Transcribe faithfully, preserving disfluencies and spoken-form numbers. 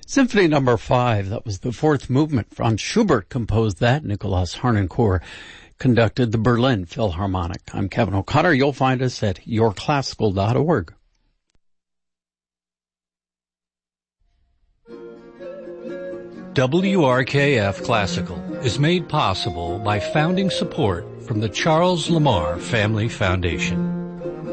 Symphony number five, that was the fourth movement. Franz Schubert composed that. Nicholas Harnoncourt conducted the Berlin Philharmonic. I'm Kevin O'Connor. You'll find us at your classical dot org. W R K F Classical is made possible by founding support from the Charles Lamar Family Foundation.